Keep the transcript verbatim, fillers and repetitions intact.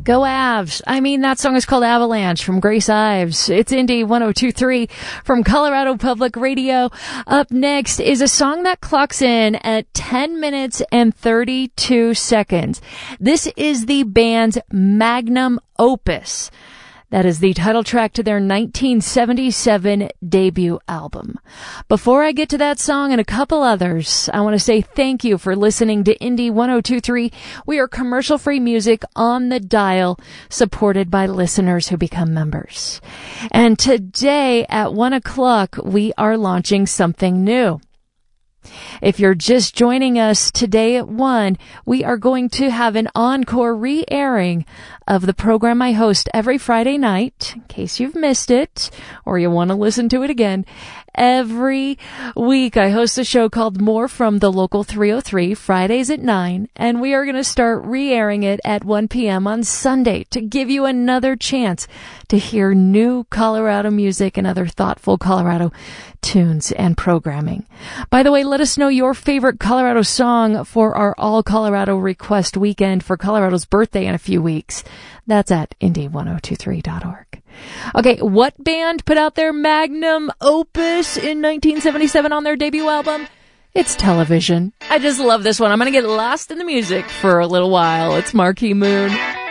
Go Avs. I mean, that song is called Avalanche from Grace Ives. It's Indie one oh two point three from Colorado Public Radio. Up next is a song that clocks in at ten minutes and thirty-two seconds. This is the band's magnum opus. That is the title track to their nineteen seventy-seven debut album. Before I get to that song and a couple others, I want to say thank you for listening to Indie one oh two point three. We are commercial-free music on the dial, supported by listeners who become members. And today at one o'clock, we are launching something new. If you're just joining us today at one, we are going to have an encore re-airing of the program I host every Friday night, in case you've missed it or you want to listen to it again. Every week I host a show called More from the Local three oh three, Fridays at nine, and we are going to start re-airing it at one p.m. on Sunday to give you another chance to hear new Colorado music and other thoughtful Colorado tunes and programming. By the way, let us know your favorite Colorado song for our All Colorado Request Weekend for Colorado's birthday in a few weeks. That's at indie one oh two three dot org. Okay, what band put out their magnum opus in nineteen seventy-seven on their debut album? It's Television. I just love this one. I'm going to get lost in the music for a little while. It's Marquee Moon.